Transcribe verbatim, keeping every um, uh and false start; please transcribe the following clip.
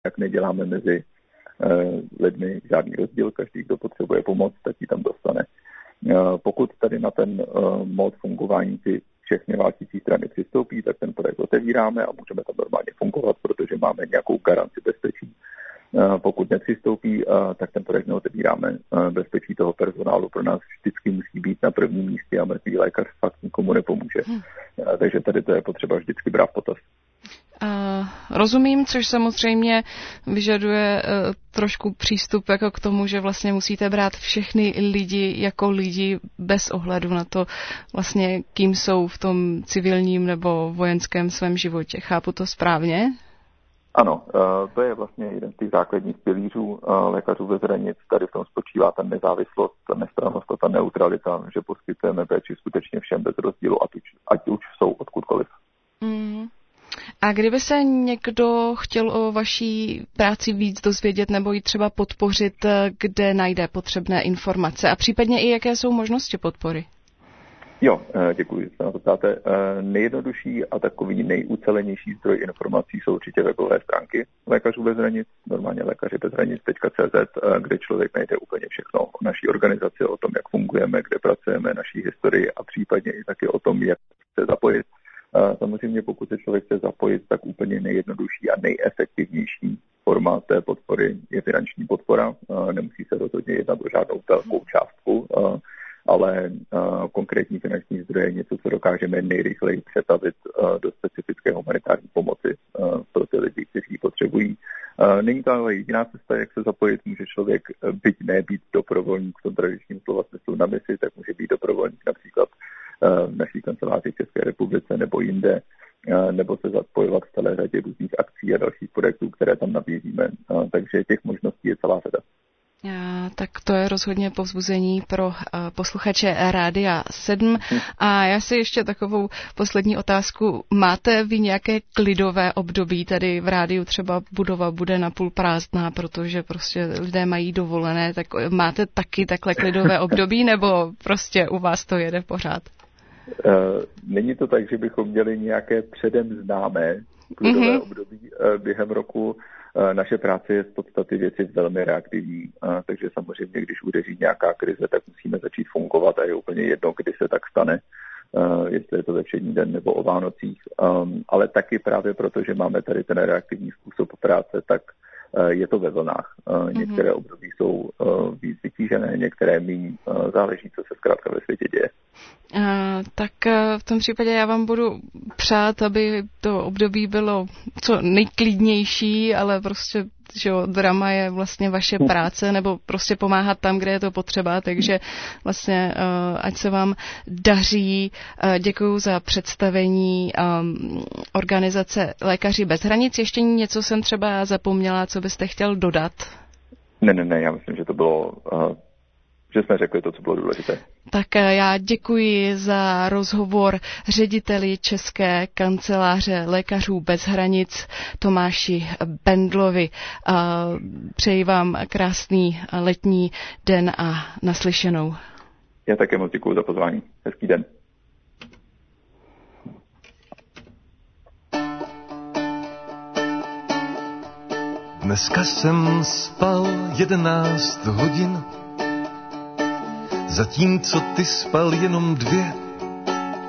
jak neděláme mezi lidmi žádný rozdíl, každý, kdo potřebuje pomoc, tak ji tam dostane. Pokud tady na ten mod fungování ty všechny válčící strany přistoupí, tak ten projekt otevíráme a můžeme tam normálně fungovat, protože máme nějakou garanci bezpečí. Pokud nepřistoupí, tak ten projekt neotevíráme. Bezpečí toho personálu pro nás vždycky musí být na prvním místě a mrtvý lékař fakt nikomu nepomůže. Hmm. Takže tady to je potřeba vždycky brát v potaz. Uh, rozumím, což samozřejmě vyžaduje uh, trošku přístup jako k tomu, že vlastně musíte brát všechny lidi jako lidi bez ohledu na to, vlastně kým jsou v tom civilním nebo vojenském svém životě. Chápu to správně? Ano, uh, to je vlastně jeden z těch základních pilířů uh, lékařů bez hranic. Tady v tom spočívá ta nezávislost, ta nestrannost a ta neutralita, že poskytujeme péči skutečně všem bez rozdílu, ať už, ať už jsou odkudkoliv. Mm. A kdyby se někdo chtěl o vaší práci víc dozvědět nebo ji třeba podpořit, kde najde potřebné informace a případně i jaké jsou možnosti podpory? Jo, děkuji, že se na to ptáte. Nejjednodušší a takový nejucelenější zdroj informací jsou určitě webové stránky Lékařů bez hranic, normálně lékaři bez hranic tečka cé zet, kde člověk najde úplně všechno o naší organizaci, o tom, jak fungujeme, kde pracujeme, naší historii a případně i taky o tom, jak se zapojit. Samozřejmě pokud se člověk chce zapojit, tak úplně nejjednodušší a nejefektivnější forma té podpory je finanční podpora. Nemusí se rozhodně jednat o žádnou velkou částku, ale konkrétní finanční zdroje je něco, co dokážeme nejrychleji přetavit do specifické humanitární pomoci pro ty lidi, kteří ji potřebují. Není to ale jediná cesta, jak se zapojit. Může člověk, byť nebýt dobrovolník v tom tradičním slova smyslu na misi, tak může být dobrovolník například v naší kanceláři v České republice nebo jinde, nebo se zapojovat v celé řadě různých akcí a dalších projektů, které tam nabízíme. Takže těch možností je celá řada. Tak to je rozhodně povzbuzení pro posluchače Rádia sedm. A já si ještě takovou poslední otázku. Máte vy nějaké klidové období? Tady v rádiu třeba budova bude napůl prázdná, protože prostě lidé mají dovolené. Tak máte taky takhle klidové období, nebo prostě u vás to jede pořád? Není to tak, že bychom měli nějaké předem známé klidové mm-hmm. období během roku. Naše práce je z podstaty věci velmi reaktivní, takže samozřejmě, když udeří nějaká krize, tak musíme začít fungovat a je úplně jedno, kdy se tak stane, jestli je to ve všední den nebo o Vánocích. Ale taky právě proto, že máme tady ten reaktivní způsob práce, tak je to ve vlnách. Některé období jsou víc vytížené, některé míň, záleží, co se zkrátka ve světě děje. A, tak v tom případě já vám budu přát, aby to období bylo co nejklidnější, ale prostě, že jo, drama je vlastně vaše práce, nebo prostě pomáhat tam, kde je to potřeba, takže vlastně ať se vám daří. Děkuju za představení organizace Lékaři bez hranic. Ještě něco jsem třeba zapomněla, co byste chtěl dodat? Ne, ne, ne, já myslím, že to bylo... že jsme řekli to, co bylo důležité. Tak já děkuji za rozhovor řediteli České kanceláře Lékařů bez hranic Tomáši Bendlovi. Přeji vám krásný letní den a naslyšenou. Já také moc děkuji za pozvání. Hezký den. Dneska jsem spal jedenáct hodin, zatímco ty spal jenom dvě.